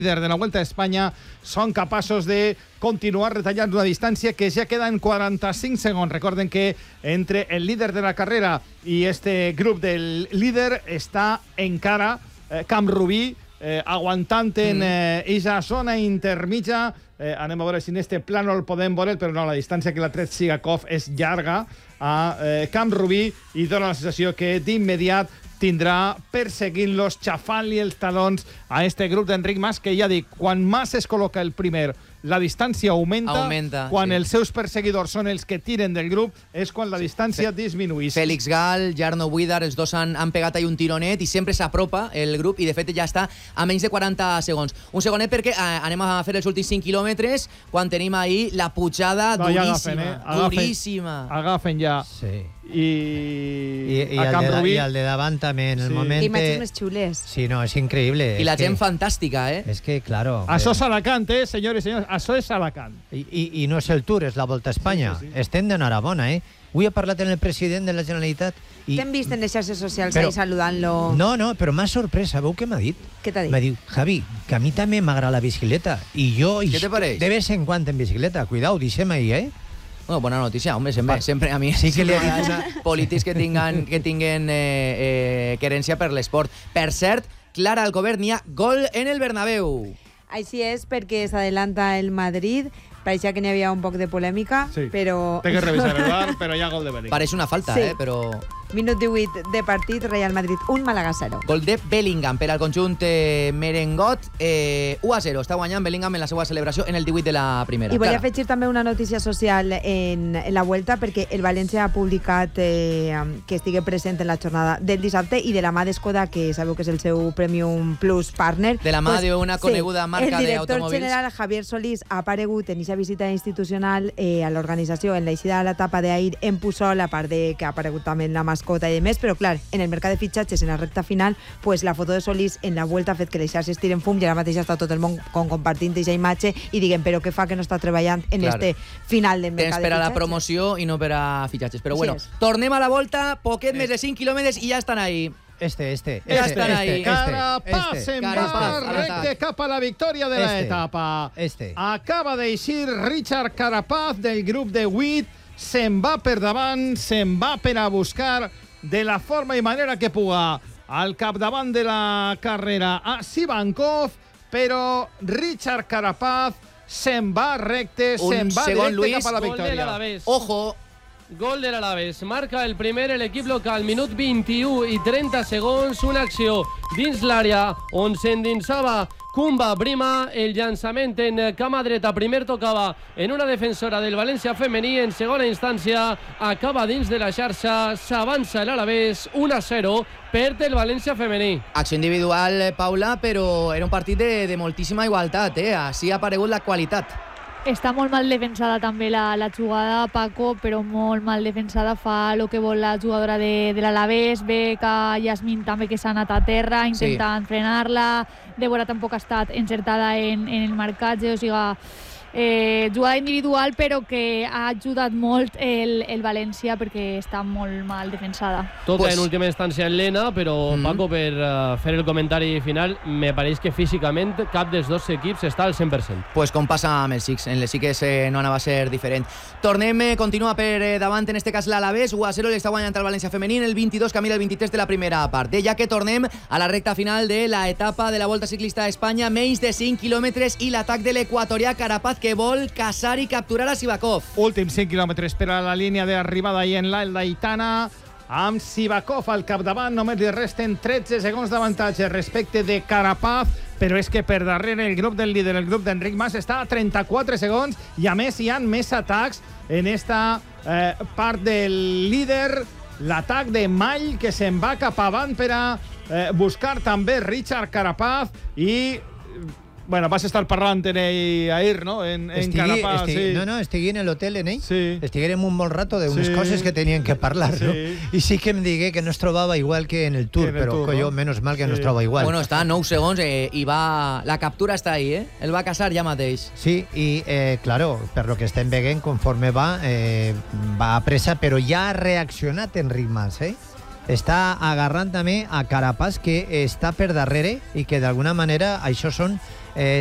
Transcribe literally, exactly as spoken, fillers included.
líder de la Vuelta a España son capaços de continuar retallant una distància que ja queda en quaranta-cinc segons. Recorden que entre el líder de la carrera i este grup del líder està encara eh, Camp-Rubí eh, aguantant en aquesta eh, zona intermitja. Eh, anem a veure si en este plano el podem veure, però no, la distància que l'ha tret Sigakov és llarga a eh, Camp-Rubí i dona la sensació que d'immediat tindrà perseguint-los, xafant-li els talons a este grup d'Enric Mas, que ja dic, quan Mas es col·loca el primer, la distància augmenta, augmenta quan sí. els seus perseguidors són els que tiren del grup, és quan la distància sí. disminuïs. Félix Gal, Jarno Buidar, els dos han, han pegat ahí un tironet i sempre s'apropa el grup i de fet ja està a menys de quaranta segons. Un segonet perquè eh, anem a fer els últims cinc quilòmetres quan tenim ahí la pujada no, duríssima. Ja agafen, eh? agafen, duríssima. Agafen ja. Sí. I, I, i, a el de, Camp-Rubí... I el de davant també, en el sí. moment... Imatges més xules. Sí, no, és increïble. I la és gent que, fantàstica, eh? És que, claro... Això és Alacant, eh, senyors i senyors? Això és Alacant. I, i, I no és el Tour, és la Volta a Espanya. Sí, sí, sí. Estem d'enhorabona, eh? Avui he parlat amb el president de la Generalitat i... T'hem vist en les xarxes socials Però- ahí saludant-lo. No, no, però m'ha sorprès, sabeu què m'ha dit? Què t'ha dit? M'ha dit, Javi, que a mi també m'agrada la bicicleta. I jo... Què te pareix? De vez en quan en bicicleta. Cuidao, deixem ahí, eh? Bueno, bona notícia, home, sempre, Va. sempre a mi Sí que li ha dit m'agrada polítics que tinguen, que tinguen eh, eh, querència per l'esport. Per cert, Clara Alcover, n'hi ha gol en el Bernabéu. Així és, perquè s'adelanta el Madrid. Pareixia que n'hi havia un poc de polèmica, Sí. però... Té que revisar el bar, però hi ha gol de Bellingham. Pareix una falta, Sí. eh, però... Minut divuit de partit, Real Madrid un, Màlaga zero. Gol de Bellingham per al conjunt eh, merengot. Eh, u a zero. Està guanyant Bellingham en la seva celebració en el divuit de la primera. I volia Clara. afegir també una notícia social en, en la Vuelta, perquè el València ha publicat eh, que estigui present en la jornada del dissabte i de la mà d'Escoda, que sabeu que és el seu Premium Plus Partner. De la mà d'una coneguda marca el director d'automòbils. general Javier Solís ha aparegut en aquesta visita institucional eh, a l'organització en l'eixida de l'etapa d'ahir en Pusol, a part de que ha aparegut també en la mascota i demés, però clar, en el mercat de fitxatges, en la recta final, pues la foto de Solís en la Vuelta ha fet que les xarxes tiren fum i ara mateix està tot el món com compartint aquesta imatge i diguem, però què fa que no està treballant en Clar. este final del Tens mercat per de a la fitxatges? promoció i no per a fitxatges. Però Així bueno, és. tornem a la volta, poquet més de cinc quilòmetres i ja estan ahí. Este, este, Ja este, estan ahí. este, Carapaz este, se'n Carapaz, va al recte atac. cap a la victòria de Este. l'etapa. Este. Acaba d'eixir Richard Carapaz del grup de vuit, se'n va per davant, se'n va per a buscar de la forma i manera que puga al capdavant de la carrera a Sivankov, però Richard Carapaz se'n va recte, Un se'n va segon, directe Luis. cap a la Gol del victòria. Alavés. Ojo, Gol del Alavés. Marca el primer el equip local. Minut vint-i-u i trenta segons. Una acció dins l'àrea on s'endinsava Kumba Brima. El llançament en cama dreta. Primer tocava en una defensora del València femení. En segona instància acaba dins de la xarxa. S'avança l'Alavés un a zero. Perd el València femení. acció individual, eh, Paula, però era un partit de, de moltíssima igualtat, eh? Així ha aparegut la qualitat. Està molt mal defensada també la, la jugada, Paco, però molt mal defensada. Fa el que vol la jugadora de, de l'Alavés. Ve que Yasmin també que s'ha anat a terra intentant sí. frenar-la. Débora tampoc ha estat encertada en, en el marcatge, o sigui... Eh, jugada individual, però que ha ajudat molt el, el València perquè està molt mal defensada. Toca Pues- en última instància en Lena, però Mhm. Paco, per uh, fer el comentari final, me pareix que físicament cap dels dos equips està al cent per cent. Pues com passa amb els Six, en les Xiques eh, no anava a ser diferent. Tornem, eh, continua per eh, davant, en este cas l'Alavés, u a zero l'està guanyant el València femení en el vint-i-dos, camí del vint-i-tres de la primera part. Eh, ja que tornem a la recta final de la etapa de la Volta Ciclista a Espanya, menys de cinc quilòmetres i l'atac de l'equatorià Carapaz que vol caçar i capturar a Sivakov. Últims cinc quilòmetres per a la línia d'arribada i en l'Aldaitana, amb Sivakov al capdavant, només li resten tretze segons d'avantatge respecte de Carapaz, però és que per darrere el grup del líder, el grup d'Enric Mas, està a trenta-quatre segons i a més hi ha més atacs en esta eh, part del líder, l'atac de Mall que se'n va cap avant per a eh, buscar també Richard Carapaz i bueno, vas estar parlant en ell ahir, no? En, en Estigui, Carapaz, estigui, sí. No, no, estigui en l'hotel en ell. Sí. Estiguérem un molt rato d'unes Sí. coses que tenien que parlar, Sí. no? I sí que em digué que no es trobava igual que en el Tour, Que en el però Tour, colló, no? menos mal que no es Sí. troba igual. Bueno, està a nou segons eh, i va... La captura està ahí, eh? El va caçar ja mateix. Sí, i, eh, claro, per lo que estem veient, conforme va, eh, va a pressa, però ja ha reaccionat Enric Mas, eh? Està agarrant també a Carapaz, que està per darrere i que d'alguna manera això són eh,